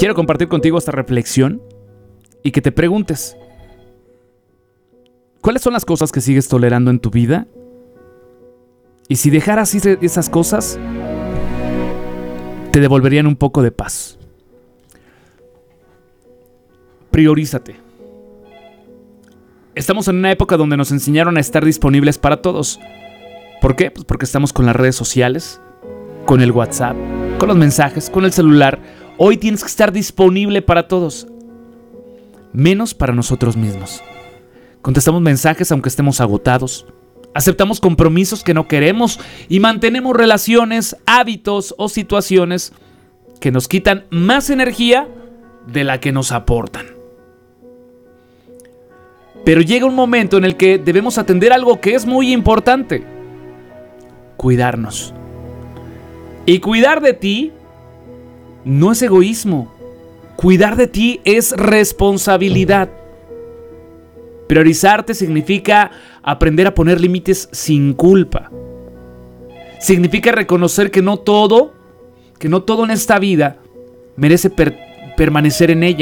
Quiero compartir contigo esta reflexión y que te preguntes, ¿cuáles son las cosas que sigues tolerando en tu vida? Y si dejaras ir esas cosas, te devolverían un poco de paz. Priorízate. Estamos en una época donde nos enseñaron a estar disponibles para todos. ¿Por qué? Pues porque estamos con las redes sociales, con el WhatsApp, con los mensajes, con el celular. Hoy tienes que estar disponible para todos, menos para nosotros mismos. Contestamos mensajes aunque estemos agotados. Aceptamos compromisos que no queremos y mantenemos relaciones, hábitos o situaciones que nos quitan más energía de la que nos aportan. Pero llega un momento en el que debemos atender algo que es muy importante: cuidarnos. Y cuidar de ti no es egoísmo. Cuidar de ti es responsabilidad. Priorizarte significa aprender a poner límites sin culpa. Significa reconocer que no todo en esta vida merece permanecer en ella.